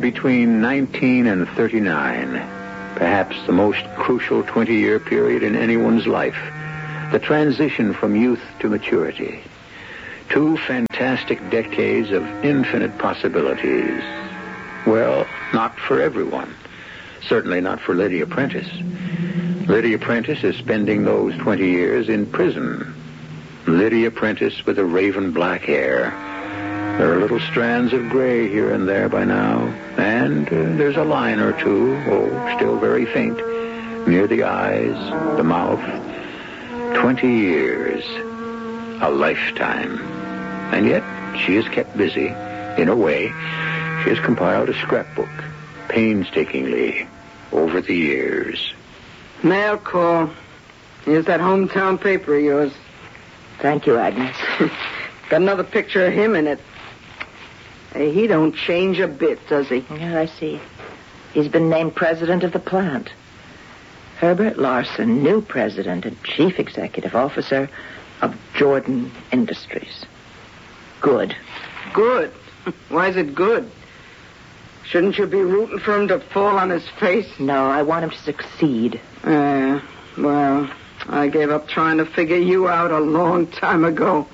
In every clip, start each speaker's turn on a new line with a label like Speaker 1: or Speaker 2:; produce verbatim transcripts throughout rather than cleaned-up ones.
Speaker 1: between nineteen and thirty-nine. Perhaps the most crucial twenty-year period in anyone's life. The transition from youth to maturity. Two fantastic decades of infinite possibilities. Well, not for everyone. Certainly not for Lydia Prentice. Lydia Prentice is spending those twenty years in prison. Lydia Prentice with the raven black hair. There are little strands of gray here and there by now. And uh, there's a line or two, oh, still very faint, near the eyes, the mouth. Twenty years. A lifetime. And yet, she is kept busy. In a way, she has compiled a scrapbook, painstakingly, over the years.
Speaker 2: Mail call. Here's that hometown paper of yours.
Speaker 3: Thank you, Agnes.
Speaker 2: Got another picture of him in it. Hey, he don't change a bit, does he?
Speaker 3: Yeah, I see. He's been named president of the plant. Herbert Larson, new president and chief executive officer of Jordan Industries. Good.
Speaker 2: Good? Why is it good? Shouldn't you be rooting for him to fall on his face?
Speaker 3: No, I want him to succeed.
Speaker 2: Uh, well, I gave up trying to figure you out a long time ago.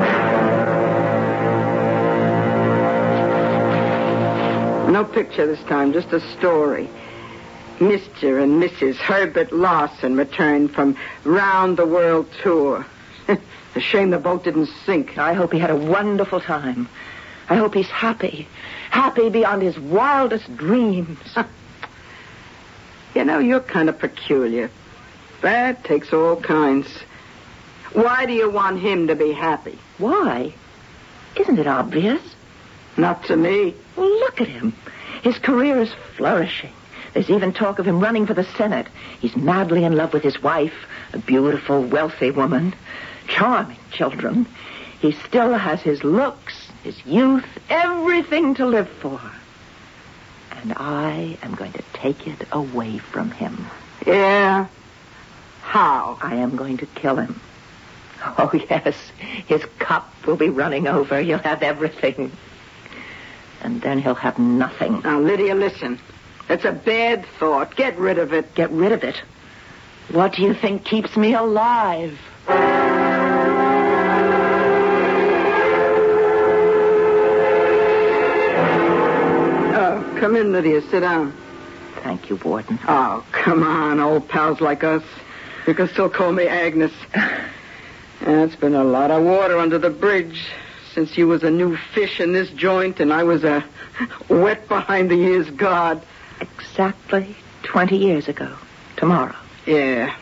Speaker 2: No picture this time, just a story. Mister and Missus Herbert Larson returned from round-the-world tour. A shame the boat didn't sink.
Speaker 3: I hope he had a wonderful time. I hope he's happy. Happy beyond his wildest dreams.
Speaker 2: You know, you're kind of peculiar. That takes all kinds. Why do you want him to be happy?
Speaker 3: Why? Isn't it obvious?
Speaker 2: Not to me.
Speaker 3: Well, look at him. His career is flourishing. There's even talk of him running for the Senate. He's madly in love with his wife, a beautiful, wealthy woman. Charming children. He still has his looks, his youth, everything to live for. And I am going to take it away from him.
Speaker 2: Yeah? How?
Speaker 3: I am going to kill him. Oh, yes. His cup will be running over. He'll have everything. And then he'll have nothing.
Speaker 2: Now, Lydia, listen. It's a bad thought. Get rid of it.
Speaker 3: Get rid of it? What do you think keeps me alive?
Speaker 2: Oh, come in, Lydia. Sit down.
Speaker 3: Thank you, Warden.
Speaker 2: Oh, come on, old pals like us. You can still call me Agnes. It's been a lot of water under the bridge since you was a new fish in this joint and I was a wet behind the ears guard.
Speaker 3: Exactly twenty years ago. Tomorrow.
Speaker 2: Yeah.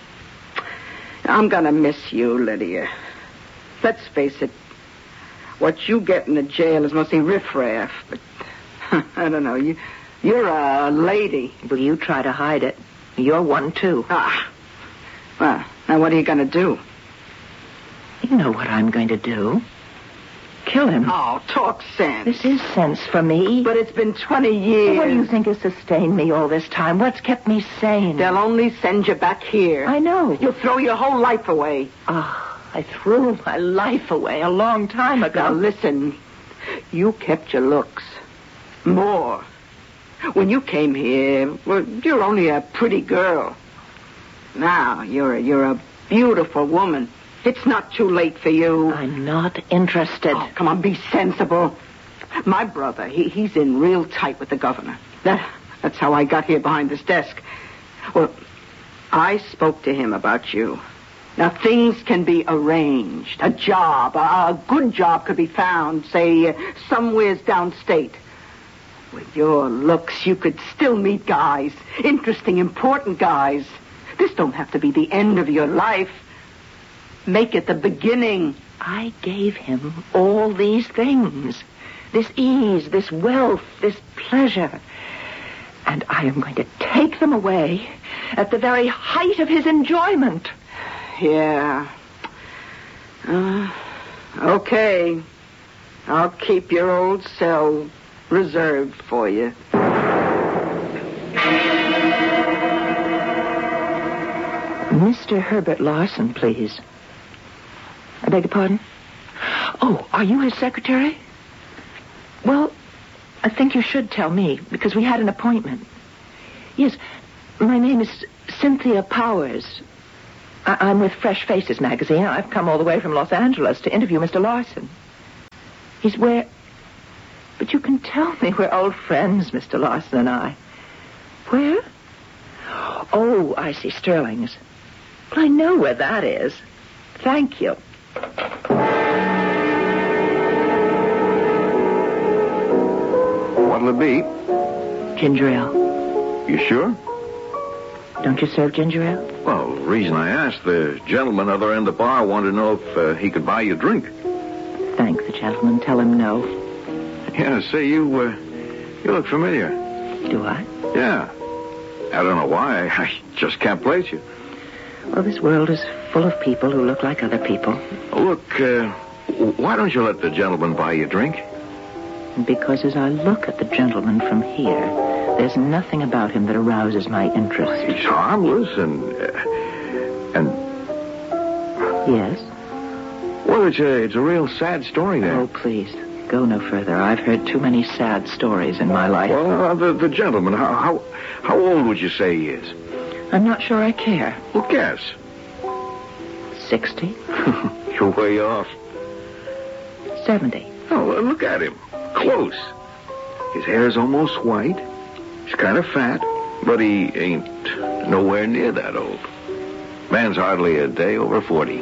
Speaker 2: I'm gonna miss you, Lydia. Let's face it. What you get in the jail is mostly riffraff, but I don't know. You, you're a lady.
Speaker 3: Will you try to hide it? You're one, too.
Speaker 2: Ah. Well, now what are you gonna do?
Speaker 3: You know what I'm going to do. Kill him.
Speaker 2: Oh, talk sense.
Speaker 3: This is sense for me.
Speaker 2: But it's been twenty years.
Speaker 3: What do you think has sustained me all this time? What's kept me sane?
Speaker 2: They'll only send you back here.
Speaker 3: I know.
Speaker 2: You'll throw your whole life away.
Speaker 3: Ah, oh, I threw my life away a long time ago.
Speaker 2: Now, listen. You kept your looks. More. When you came here, well, you're only a pretty girl. Now, you're a, you're a beautiful woman. It's not too late for you.
Speaker 3: I'm not interested.
Speaker 2: Oh, come on, be sensible. My brother, he, he's in real tight with the governor. That, that's how I got here behind this desk. Well, I spoke to him about you. Now, things can be arranged. A job, a, a good job could be found, say, uh, somewheres downstate. With your looks, you could still meet guys. Interesting, important guys. This don't have to be the end of your life. Make it the beginning.
Speaker 3: I gave him all these things. This ease, this wealth, this pleasure. And I am going to take them away at the very height of his enjoyment.
Speaker 2: Yeah. Uh, okay. I'll keep your old cell reserved for you.
Speaker 3: Mister Herbert Larson, please. I beg your pardon? Oh, are you his secretary? Well, I think you should tell me, because we had an appointment. Yes, my name is Cynthia Powers. I- I'm with Fresh Faces magazine. I've come all the way from Los Angeles to interview Mister Larson. He's where... But you can tell me we're old friends, Mister Larson and I. Where? Oh, I see, Sterling's. Well, I know where that is. Thank you.
Speaker 4: What'll it be?
Speaker 3: Ginger ale.
Speaker 4: You sure?
Speaker 3: Don't you serve ginger ale?
Speaker 4: Well, the reason I asked, the gentleman other end of the bar wanted to know if uh, he could buy you a drink.
Speaker 3: Thank the gentleman. Tell him no.
Speaker 4: Yeah, say, you, uh, you look familiar.
Speaker 3: Do I?
Speaker 4: Yeah. I don't know why. I just can't place you.
Speaker 3: Well, this world is full of people who look like other people.
Speaker 4: Look, uh, why don't you let the gentleman buy you a drink?
Speaker 3: Because as I look at the gentleman from here, there's nothing about him that arouses my interest.
Speaker 4: He's harmless and... Uh, and...
Speaker 3: Yes?
Speaker 4: Well, it's a, it's a real sad story there.
Speaker 3: Oh, please, go no further. I've heard too many sad stories in my life.
Speaker 4: Well, uh, the, the gentleman, how, how how old would you say he is?
Speaker 3: I'm not sure I care.
Speaker 4: Well, guess.
Speaker 3: Sixty?
Speaker 4: You're way off.
Speaker 3: Seventy.
Speaker 4: Oh, look at him. Close. His hair's almost white. He's kind of fat, but he ain't nowhere near that old. Man's hardly a day over forty.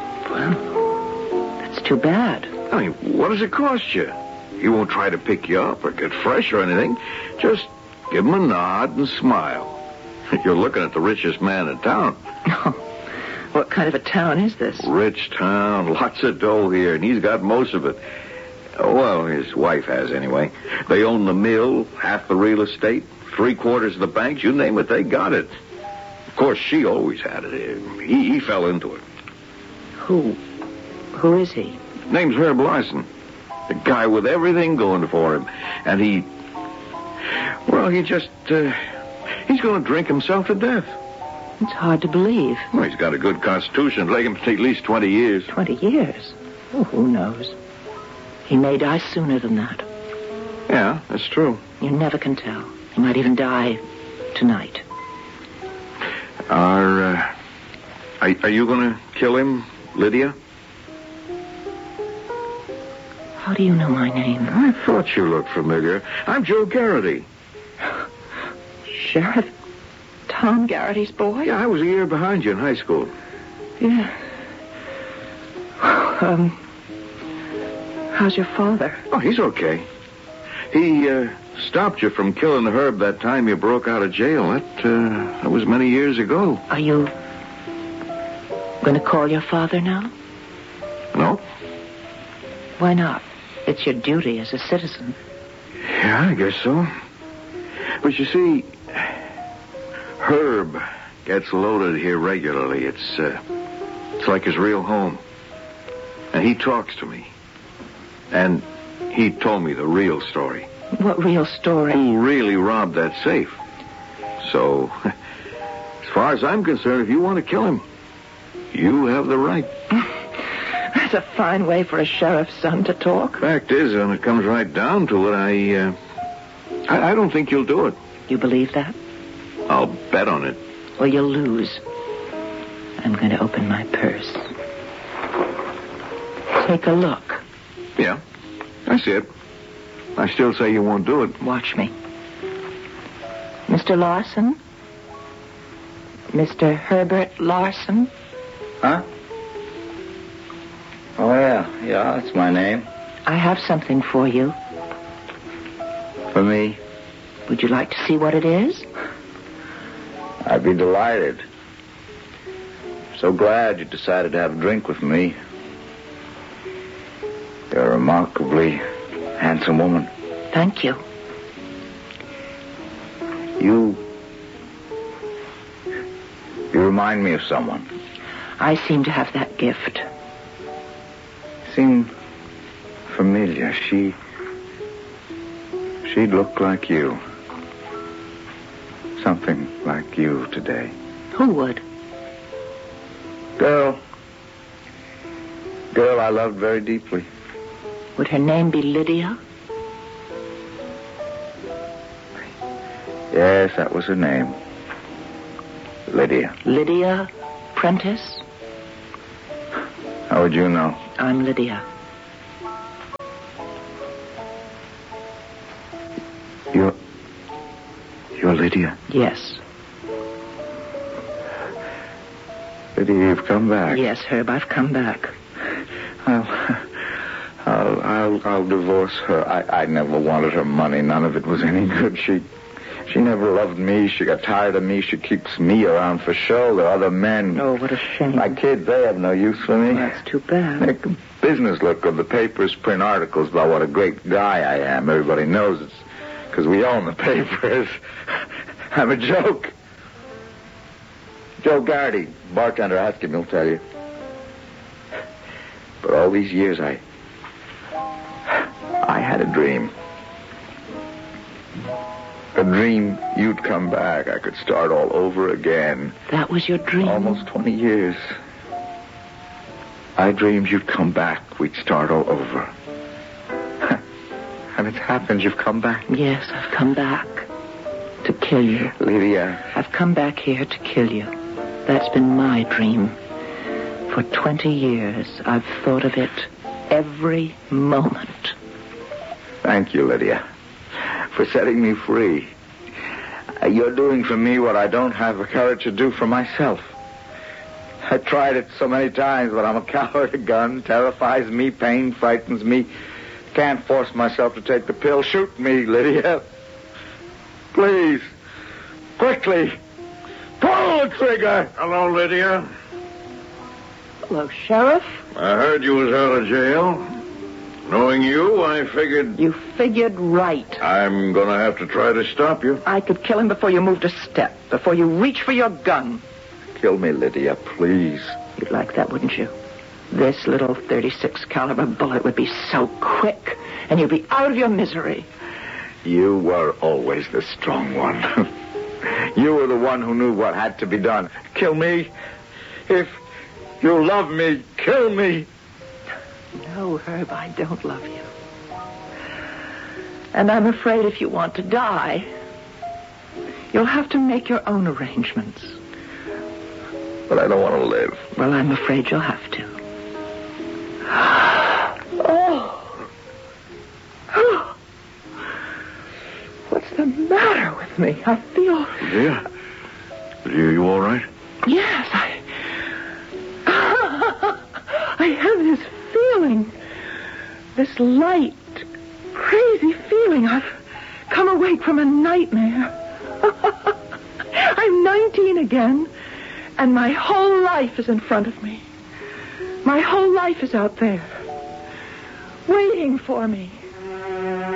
Speaker 3: Well, that's too bad.
Speaker 4: I mean, what does it cost you? He won't try to pick you up or get fresh or anything. Just give him a nod and smile. You're looking at the richest man in town.
Speaker 3: What kind of a town is this?
Speaker 4: Rich town, lots of dough here, and he's got most of it. Well, his wife has, anyway. They own the mill, half the real estate, three quarters of the banks, you name it, they got it. Of course, she always had it. He, he fell into it.
Speaker 3: Who? Who is he?
Speaker 4: Name's Herb Larson. The guy with everything going for him. And he... Well, he just... Uh, he's going to drink himself to death.
Speaker 3: It's hard to believe.
Speaker 4: Well, he's got a good constitution. It'll take him at least twenty years.
Speaker 3: Twenty years? Oh, who knows? He may die sooner than that.
Speaker 4: Yeah, that's true.
Speaker 3: You never can tell. He might even die tonight.
Speaker 4: Are, uh, are, are you going to kill him, Lydia?
Speaker 3: How do you know my name?
Speaker 4: I thought you looked familiar. I'm Joe Garrity.
Speaker 3: Sheriff Tom Garrity's boy?
Speaker 4: Yeah, I was a year behind you in high school.
Speaker 3: Yeah. Um, how's your father?
Speaker 4: Oh, he's okay. He, uh, stopped you from killing Herb that time you broke out of jail. That, uh, that was many years ago.
Speaker 3: Are you going to call your father now?
Speaker 4: No.
Speaker 3: Why not? It's your duty as a citizen.
Speaker 4: Yeah, I guess so. But you see, Herb gets loaded here regularly. It's, uh, it's like his real home. And he talks to me. And he told me the real story.
Speaker 3: What real story?
Speaker 4: Who really robbed that safe. So, as far as I'm concerned, if you want to kill him, you have the right.
Speaker 3: That's a fine way for a sheriff's son to talk.
Speaker 4: Fact is, when it comes right down to it, I, uh, I, I don't think you'll do it.
Speaker 3: You believe that?
Speaker 4: I'll bet on it.
Speaker 3: Well, you'll lose. I'm going to open my purse. Take a look.
Speaker 4: Yeah, I see it. I still say you won't do it.
Speaker 3: Watch me. Mister Larson? Mister Herbert Larson?
Speaker 5: Huh? Oh, yeah. Yeah, that's my name.
Speaker 3: I have something for you.
Speaker 5: For me?
Speaker 3: Would you like to see what it is?
Speaker 5: I'd be delighted. So glad you decided to have a drink with me. You're a remarkably handsome woman.
Speaker 3: Thank you.
Speaker 5: You... You remind me of someone.
Speaker 3: I seem to have that gift.
Speaker 5: Seem familiar. She... She'd look like you. Something like you today.
Speaker 3: Who would?
Speaker 5: Girl. Girl I loved very deeply.
Speaker 3: Would her name be Lydia?
Speaker 5: Yes, that was her name. Lydia.
Speaker 3: Lydia Prentice?
Speaker 5: How would you know?
Speaker 3: I'm Lydia.
Speaker 5: You're... You're Lydia?
Speaker 3: Yes.
Speaker 5: Lydia, you've come back.
Speaker 3: Yes, Herb, I've come back.
Speaker 5: I'll... I'll, I'll, I'll divorce her. I, I never wanted her money. None of it was any good. She... She never loved me. She got tired of me. She keeps me around for show. There are other men.
Speaker 3: Oh, what a shame.
Speaker 5: My kids, they have no use for me.
Speaker 3: That's too bad.
Speaker 5: Make business look good. The papers print articles about what a great guy I am. Everybody knows it's because we own the papers. I'm a joke. Joe Gardy, bartender, ask him, he'll tell you. But all these years, I... I had a dream. A dream you'd come back. I could start all over again.
Speaker 3: That was your dream?
Speaker 5: Almost twenty years. I dreamed you'd come back. We'd start all over. And it's happened. You've come back.
Speaker 3: Yes, I've come back to kill you.
Speaker 5: Lydia.
Speaker 3: I've come back here to kill you. That's been my dream. For twenty years, I've thought of it every moment.
Speaker 5: Thank you, Lydia, for setting me free. Uh, You're doing for me what I don't have the courage to do for myself. I tried it so many times, but I'm a coward. A gun terrifies me, pain frightens me. Can't force myself to take the pill. Shoot me, Lydia. Please. Quickly. Pull the trigger.
Speaker 4: Hello, Lydia.
Speaker 3: Hello, Sheriff.
Speaker 4: I heard you was out of jail. Knowing you, I figured...
Speaker 3: You figured right.
Speaker 4: I'm going to have to try to stop you.
Speaker 3: I could kill him before you moved a step, before you reach for your gun.
Speaker 5: Kill me, Lydia, please.
Speaker 3: You'd like that, wouldn't you? This little thirty-six caliber bullet would be so quick, and you'd be out of your misery.
Speaker 5: You were always the strong one. You were the one who knew what had to be done. Kill me. If you love me, kill me.
Speaker 3: No, Herb, I don't love you. And I'm afraid if you want to die, you'll have to make your own arrangements.
Speaker 5: But I don't want to live.
Speaker 3: Well, I'm afraid you'll have to. Oh. Oh. What's the matter with me? I feel...
Speaker 4: Lydia? Lydia, you all right?
Speaker 3: Yes, I... I have this feeling. This light, crazy feeling. I've come awake from a nightmare. I'm nineteen again, and my whole life is in front of me. My whole life is out there, waiting for me.